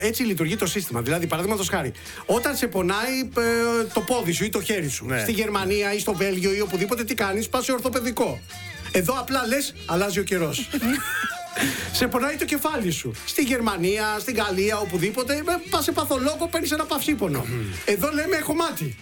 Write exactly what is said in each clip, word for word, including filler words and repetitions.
Έτσι λειτουργεί το σύστημα. Δηλαδή, παραδείγματος χάρη, όταν σε πονάει ε, το πόδι σου ή το χέρι σου, ναι. στη Γερμανία ή στο Βέλγιο ή οπουδήποτε, τι κάνεις, πας σε ορθοπαιδικό. Εδώ απλά λες, αλλάζει ο καιρός. Σε πονάει το κεφάλι σου. Στη Γερμανία, στην Γαλλία, οπουδήποτε, πας σε παθολόγο, παίρνεις ένα παυσίπονο. Εδώ λέμε, έχω μάτι.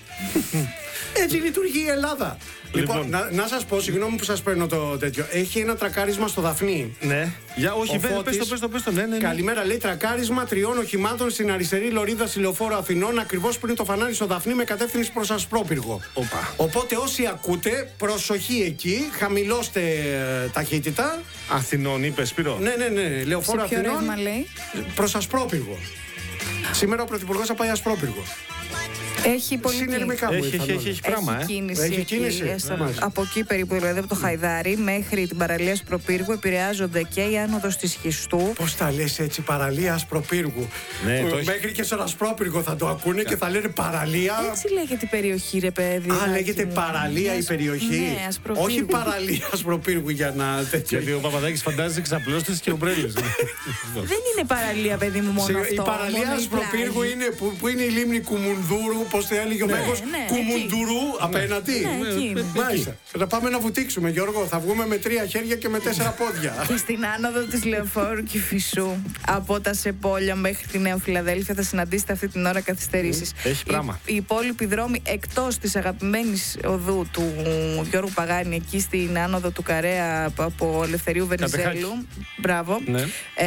Έτσι λειτουργεί η Ελλάδα. Λοιπόν, λοιπόν να, να σας πω, συγγνώμη που σας παίρνω το τέτοιο. Έχει ένα τρακάρισμα στο Δαφνί. Ναι. Για, όχι, πες το, πες το, πες το, πες το. Ναι, ναι, ναι. Καλημέρα, λέει, τρακάρισμα τριών οχημάτων στην αριστερή λωρίδα Συλλεοφόρου Αθηνών, ακριβώς πριν το φανάρι στο Δαφνί, με κατεύθυνση προς Ασπρόπυργο. Οπα. Οπότε όσοι ακούτε, προσοχή εκεί, χαμηλώστε ε, ταχύτητα. Αθηνών, είπε, Σπύρο. Ναι, ναι, ναι. Λεωφόρο Αθηνών. Σε ποιο ρεύμα λέει? Προς Ασπρόπυργο. Σήμερα ο Πρωθυπουργός θα πάει Ασπρόπυργο. Έχει πολύ έχει, έχει, έχει, έχει, έχει πράγμα, έχει ε. κίνηση, έχει κίνηση. Εκεί, ε, από εκεί περίπου, δηλαδή από το Χαϊδάρι μέχρι την παραλία Ασπροπύργου επηρεάζονται και η άνοδος της Χιστού. Πώς τα λες έτσι, παραλία Ασπροπύργου? Ναι, μέχρι και στον Ασπρόπυργο θα το ακούνε και θα λένε παραλία. Έτσι λέγεται η περιοχή, ρε παιδί. Α, λέγεται παραλία η περιοχή. Ναι, Ασπροπύργου. Όχι παραλία Ασπροπύργου για να τέτοιο. Γιατί ο Παπαδάκης φαντάζεται ξαπλώστες και ομπρέλες. Δεν είναι παραλία, παιδί μου, μόνο αυτό. Η παραλία Ασπροπύργου είναι που είναι η λίμνη Κουμουνδούρου, πώς το έλεγε ο ναι, Κουμουντουρού απέναντι. Ναι, μάλιστα. Θα πάμε να βουτήξουμε, Γιώργο. Θα βγούμε με τρία χέρια και με τέσσερα πόδια. Και στην άνοδο της Λεωφόρου Κηφισού, από τα Σεπόλια μέχρι τη Νέα Φιλαδέλφια, θα συναντήσετε αυτή την ώρα καθυστερήσεις. Έχει πράγμα. Οι υπόλοιποι δρόμοι εκτός της αγαπημένης οδού του Γιώργου Παγάνη, εκεί στην άνοδο του Καρέα από Ελευθερίου Βενιζέλου. Μπράβο. Ναι.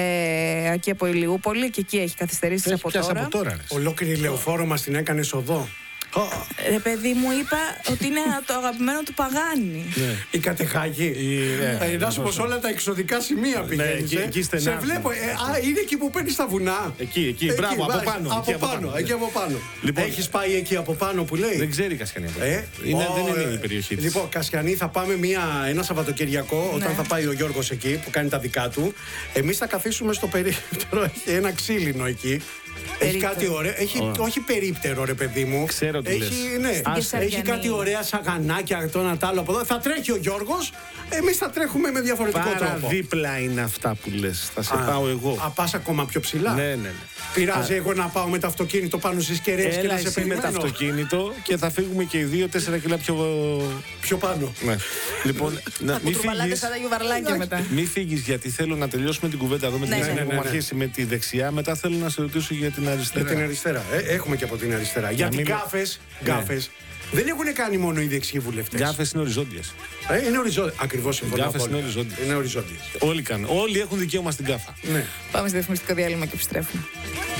Ε, και από Ηλιούπολη, και εκεί έχει καθυστερήσεις από τώρα. από τώρα. Ολόκληρη Λεωφόρο μας την έκανε οδό. Ρε παιδί μου, είπα ότι είναι το αγαπημένο του Παγάνη. Ναι. Η Κατεχάγη. Ναι. Να σου πω, σε όλα τα εξωτικά σημεία πηγαίνεις. Ναι, εκεί, εκεί σε βλέπω. Ε, α, είναι εκεί που παίρνεις τα βουνά. Εκεί, εκεί. Μπράβο, από πάνω. Από εκεί, πάνω, από εκεί από πάνω. Λοιπόν, έχεις πάει εκεί από πάνω που λέει? Δεν ξέρει η Κασιανή. Ε, είναι, ο, δεν είναι η περιοχή της. Λοιπόν, Κασιανή, θα πάμε μια, ένα Σαββατοκυριακό, όταν ναι. θα πάει ο Γιώργος εκεί που κάνει τα δικά του. Εμείς θα καθίσουμε στο περίπτερο. Έχει ένα ξύλινο εκεί. Έχει κάτι ωραίο. Έχει, oh. όχι περίπτερο, ρε παιδί μου. Ξέρω τι έχει, ναι, έχει κάτι ωραία σαγανάκια, το ένα τ' άλλο από εδώ. Θα τρέχει ο Γιώργος, εμείς θα τρέχουμε με διαφορετικό Πάρα τρόπο. δίπλα είναι αυτά που λες. Θα σε Α, πάω εγώ. Α, πας ακόμα πιο ψηλά. Ναι, ναι, ναι. Πειράζει Α, εγώ να πάω με το αυτοκίνητο πάνω στις κεραίες και να σε περιμένω. με το αυτοκίνητο και θα φύγουμε και οι δύο τέσσερα κιλά πιο, πιο πάνω. Ναι. Λοιπόν, να, μην φύγεις. Μην φύγεις, γιατί θέλω να τελειώσουμε την κουβέντα εδώ με την Κασιανή που μου αρχίσει με τη δεξιά. Μετά θέλω να σε ρωτήσω για την αριστερά. Για την αριστερά. Ε, έχουμε και από την αριστερά. Για γιατί γκάφες, γκάφες δεν έχουν κάνει μόνο οι δεξιοί βουλευτές. Γκάφες είναι οριζόντιες. Ε, είναι οριζόντιες. Ακριβώς συμφωνώ. Γκάφες είναι οριζόντιες. Είναι οριζόντιες. Όλοι κάνουν. Όλοι έχουν δικαίωμα στην γκάφα. Ναι. Πάμε στο διαφημιστικό διάλειμμα και επιστρέφουμε.